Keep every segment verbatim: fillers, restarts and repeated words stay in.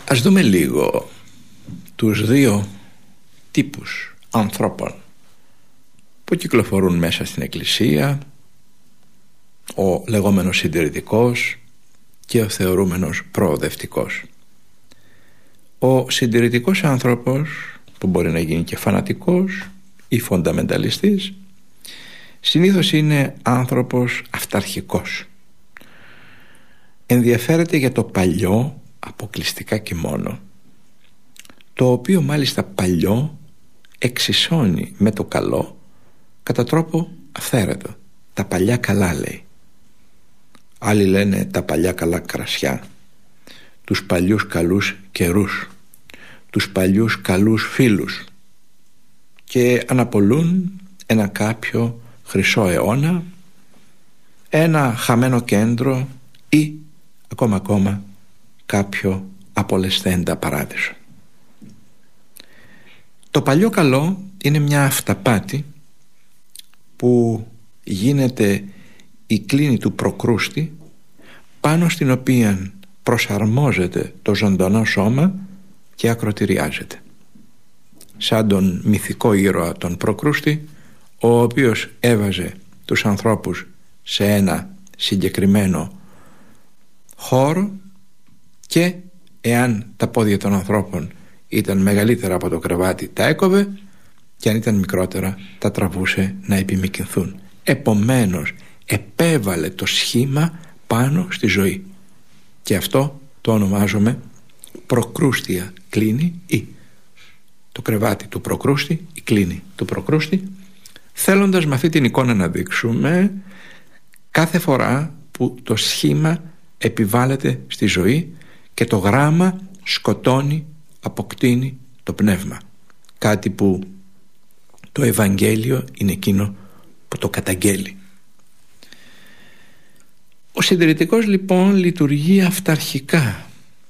Ας δούμε λίγο τους δύο τύπους ανθρώπων που κυκλοφορούν μέσα στην Εκκλησία, ο λεγόμενος συντηρητικός και ο θεωρούμενος προοδευτικός. Ο συντηρητικός άνθρωπος, που μπορεί να γίνει και φανατικός ή φονταμενταλιστής, συνήθως είναι άνθρωπος αυταρχικός. Ενδιαφέρεται για το παλιό αποκλειστικά και μόνο, το οποίο μάλιστα παλιό εξισώνει με το καλό κατά τρόπο αυθαίρετο. Τα παλιά καλά, λέει. Άλλοι λένε τα παλιά καλά κρασιά, τους παλιούς καλούς καιρούς, τους παλιούς καλούς φίλους, και αναπολούν ένα κάποιο χρυσό αιώνα, ένα χαμένο κέντρο ή ακόμα ακόμα κάποιο απολεσθέντα παράδεισο. Το παλιό καλό είναι μια αυταπάτη που γίνεται η κλίνη του προκρούστη, πάνω στην οποία προσαρμόζεται το ζωντανό σώμα και ακροτηριάζεται. Σαν τον μυθικό ήρωα τον Προκρούστη, ο οποίος έβαζε τους ανθρώπους σε ένα συγκεκριμένο χώρο και εάν τα πόδια των ανθρώπων ήταν μεγαλύτερα από το κρεβάτι, τα έκοβε, και αν ήταν μικρότερα τα τραβούσε να επιμικρυνθούν. Επομένως επέβαλε το σχήμα πάνω στη ζωή, και αυτό το ονομάζουμε προκρούστια κλίνη, ή το κρεβάτι του Προκρούστη, η κλίνη του Προκρούστη, θέλοντας με αυτή την εικόνα να δείξουμε κάθε φορά που το σχήμα επιβάλλεται στη ζωή και το γράμμα σκοτώνει, αποκτήνει το πνεύμα. Κάτι που το Ευαγγέλιο είναι εκείνο που το καταγγέλει. Ο συντηρητικός λοιπόν λειτουργεί αυταρχικά,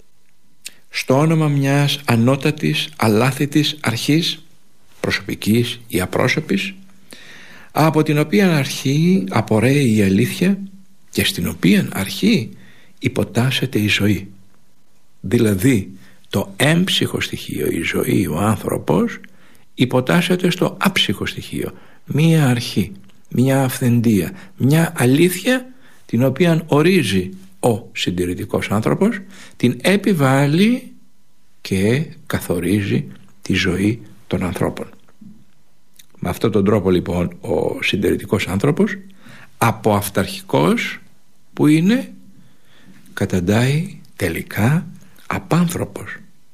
στο όνομα μιας ανώτατης αλάθητης αρχής, προσωπικής ή απρόσωπης, από την οποία αρχή απορρέει η αλήθεια και στην οποία αρχή υποτάσσεται η ζωή. Δηλαδή το έμψυχο στοιχείο, η ζωή, ο άνθρωπος, υποτάσσεται στο άψυχο στοιχείο, μία αρχή, μία αυθεντία, μία αλήθεια, την οποία ορίζει ο συντηρητικός άνθρωπος, την επιβάλλει και καθορίζει τη ζωή των ανθρώπων. Με αυτόν τον τρόπο λοιπόν ο συντηρητικός άνθρωπος, από αυταρχικός που είναι, καταντάει τελικά απάνθρωπος.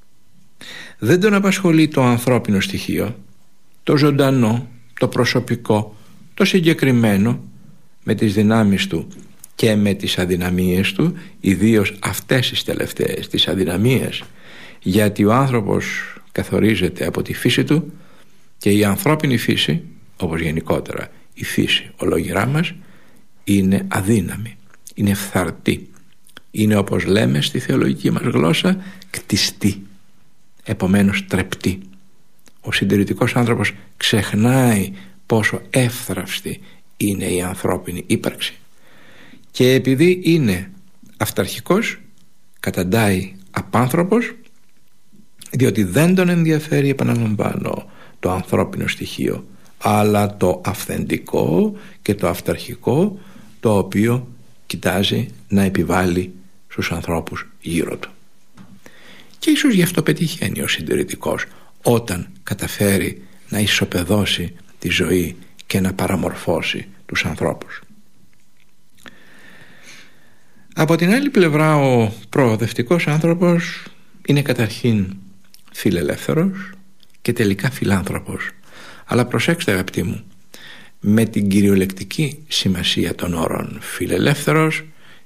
Δεν τον απασχολεί το ανθρώπινο στοιχείο, το ζωντανό, το προσωπικό, το συγκεκριμένο, με τις δυνάμεις του και με τις αδυναμίες του, ιδίως αυτές τις τελευταίες, τις αδυναμίες, γιατί ο άνθρωπος καθορίζεται από τη φύση του, και η ανθρώπινη φύση, όπως γενικότερα η φύση ολόγυρά μας, είναι αδύναμη, είναι φθαρτή, είναι, όπως λέμε στη θεολογική μας γλώσσα, κτιστή, επομένως τρεπτή. Ο συντηρητικός άνθρωπος ξεχνάει πόσο εύθραυστη είναι η ανθρώπινη ύπαρξη, και επειδή είναι αυταρχικός καταντάει απάνθρωπος, διότι δεν τον ενδιαφέρει, επαναλαμβάνω, το ανθρώπινο στοιχείο, αλλά το αυθεντικό και το αυταρχικό, το οποίο κοιτάζει να επιβάλλει στους ανθρώπους γύρω του. Και ίσως γι' αυτό πετυχαίνει ο συντηρητικός, όταν καταφέρει να ισοπεδώσει τη ζωή και να παραμορφώσει τους ανθρώπους. Από την άλλη πλευρά, ο προοδευτικός άνθρωπος είναι καταρχήν φιλελεύθερος και τελικά φιλάνθρωπος. Αλλά προσέξτε, αγαπητοί μου, με την κυριολεκτική σημασία των όρων φιλελεύθερος